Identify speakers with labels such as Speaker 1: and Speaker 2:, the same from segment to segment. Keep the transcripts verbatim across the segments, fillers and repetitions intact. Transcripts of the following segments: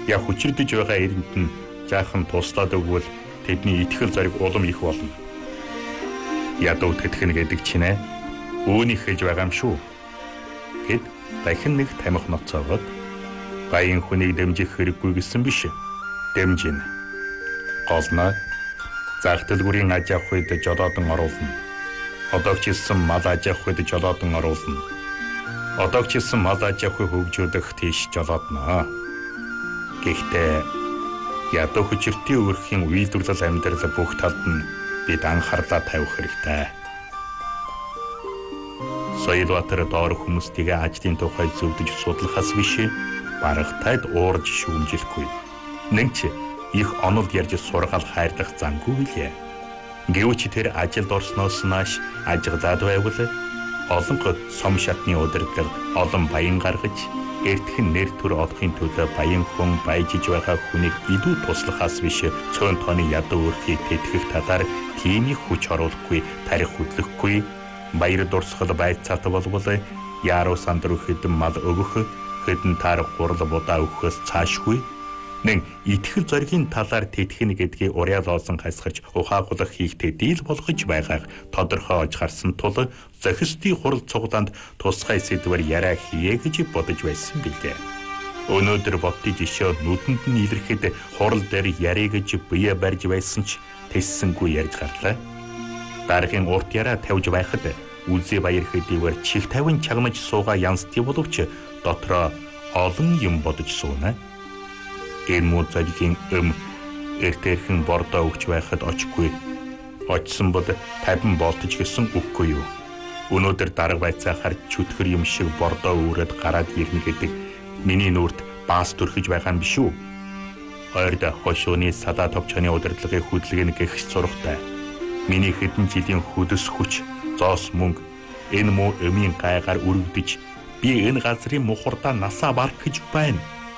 Speaker 1: Яг хүчирдэж байгаа эринд нь жаахан туслаад өгвөл тэдний итгэл зориг улам их болно. Ядуу тэтгэн гэдэг чинь үүнийг хийж байгаа юм шүү. Гэд дахин нэг тамхи ноцоогоод баян хүнийг дэмжих хэрэггүй гэсэн биш. Дэмжинэ. Гол нь зах төлбөрийн аж авах үед жолоодон оруулна. Одоо ч гэсэн мал аж авах үед жолоодон оруулна. Одоо ч гэсэн мал аж авахыг хөгжүүлэх тийш жолоодно. Гэхдээ ядуу хүчиртийн өрхийн үйлдвэрлэл амьдрал бүх талд нь бид анхаарлаа тавих хэрэгтэй. Соёлбаатар доор хүмүүстэйгээ ажлын тухай зөвдөж судлахаас биш барагтайд уурж шүүмжилэхгүй. Нэг ч их онол ярьж сургаал хайрлах зангүй билээ. Гэвч тэр ажилд орсноос нааш ажиглаад байвал олон сом шатны удирдлага олон баян гаргаж эртхэн нэр төр олохын төлөө баян хүн баяжиж байгаа хүнийг илүү туслахаас биш цөөн тооны ядуу өрхийг тэтгэх талаар тийм их хүч оруулахгүй тарих хөдлөхгүй баяр дурсгал байцаат болвол яруу сандруу хэдэн мал өгөх хэдэн таар гурал будаа өгөхөөс цаашгүй нэг итгэл зоригийн талаар тэтгэх гэдгийг уриал олсон хасгарч ухаагуулах хийхтэй дийл болгож байгааг тодорхой олж харсан тул зохистын хурал цуглаанд тусгай сэдвэр яриа хийе гэж бодож байсан билээ. Өнөөдөр бодтой жишээ нүдэнд нь илэрхэд хурал дээр яриа гэж бие барьж байсан ч тэссэнгүй ярьж гарлаа. Дараагийн урт яриа тавьж байхад Үлзий баяр хэдийгээр чих тавин чагнаж суугаа янзтий боловч дотроо олон юм бодож сууна. Энэ муу цагийн өм эртэрхэн бордоо өгч байхад очгүй. Очсон бол тавин болтож гэсэн үггүй юу. Өнөөдөр дарга байцаа харж чөтгөр юм шиг бордоо өөрөд гараад ирнэ гэдэг миний нүрт баас төрхөж байгаа юм биш үү? Ойрд хошууны садаа товчооны удирдлагын хөдөлгөөний гэх зургтай. Миний хэдэн жилийн хөдөс хүч, зоос мөнгө энэ муу өмийн гайгаар үргэлдэж би энэ газрын мухардаа насаа барах гэж байна.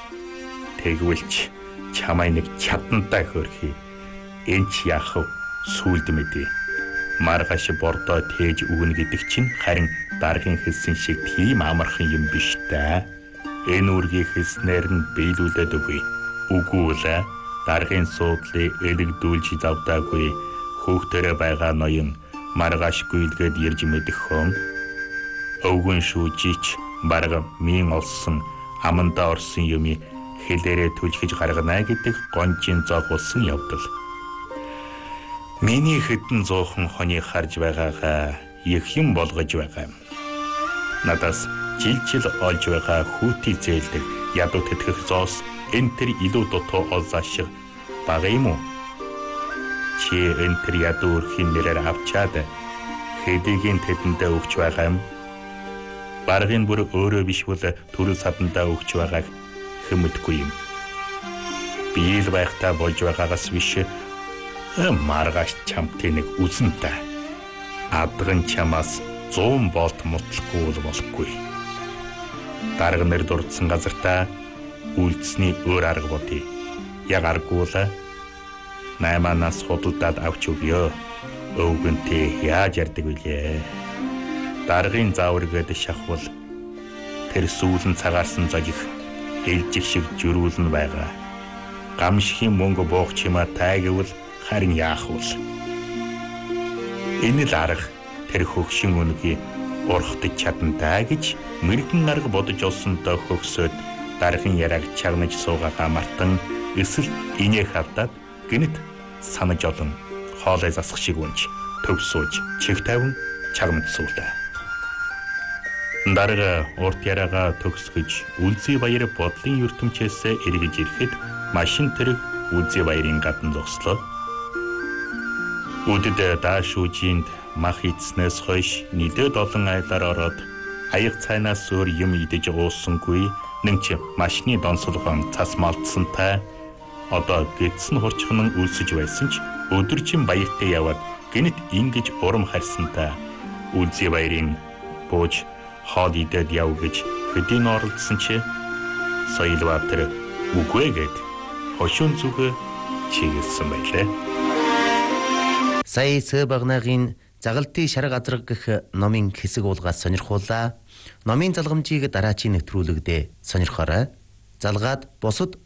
Speaker 1: Тэгвэлч чамай нэг чадантай хөрхий. Энд ч яах вэ? Сүлд мэдээ. Маргааш бордоо тээж өгнө гэдэг чинь харин даргын хэлсэн шиг тийм амархан юм биш та. Энэ үргийг хэлснээр нь биелүүлээд өгье. Үгүй л даргын суудлыг элэгдүүлж завдаагүй хөөхтөрөө байгаа ноён маргааш гүйлгээд ирж мэдэх хон. Өвгөн шүүжич барга мин олсон аманда орсон юмий хэлээрээ түлхэж гаргана гэдэг гонжин зоогуулсан явдал. Миний хэдэн зуухан хонийг харж байгаагаа их юм болгож байгаа юм. Надаас жил жил олж байгаа хүүти зээлдэг ядуу тэтгэх зоос энэ төр илүү дутуу олзаашиг бага юм уу? Чи энэ төр ядуу өрхийн нэрээр авчаад хэдийгийн тэдэндээ өгч байгаа юм. Баргын бүр өөрөө биш бол төрөл садандаа өгч байгааг хэмэдгүй юм. Би л байхтаа болж байгаагаас биш маргааш чамтай нэг үзэнтэй. Адган чамаас зуун болт мутлахгүй болохгүй. Дарга нэр дурдсан газартаа үлдсний өөр арга бодъё. Яг аргуула найманаас худалдаад авч өгье. Өвгөнтэй яаж ярддаг вүлээ? Даргын зааваргээд шахвал тэр сүүлэн цагаарсан зожих элжих шиг жирүүлэн байгаа. Гамшхийн мөнгө буух чимээ тайгвал харин яах вэ? Энэ л арга тэр хөгшин үнгийн урхтж чадантай гэж мэрэгэн арга бодож олсонтой хөгсөөд даргын яриаг чагнаж суугаагаа мартан эсвэл инээ хавдаад гинэт санаж олон хоолой засах шиг үнж төв сууж чих тавин чагнаж суулаа. Дарга урт яриагаа төгсгөж Үлзий баяр бодлын ертөнцөөсөө эргэж ирэхэд машин тэрэг Үлзий баярын гадна зогслоо. Үдэд дааш үжинд мах идснээс хойш нийлээд олон айлаар ороод аяг цайнаас өөр юм идэж уусангүй нэг ч машины донсолгоон цас малтсантай одоо гидсэн хурцхан үлсэж байсан ч өдөржин баяртай яваад гинэт ингэж урам харьсантай Үлзий баярын бууж хоол идээд яв гэж хэдийн оролдсон чи Соёлбаатар үгүй гэд хошуун зүгэ чиглэсэн байлээ.
Speaker 2: Сая Сэбагнагийн Загалдын шарга азраг гэх номын хэсэг уулгаас сонирхуулаа. Номын залгамжийг дараачийн нэвтрүүлэгдээ сонирхоорой. Залгаад бусад